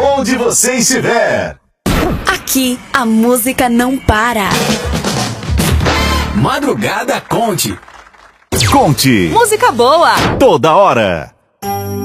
onde você estiver. Aqui, a música não para. Madrugada Conte. Conte. Música boa. Toda hora.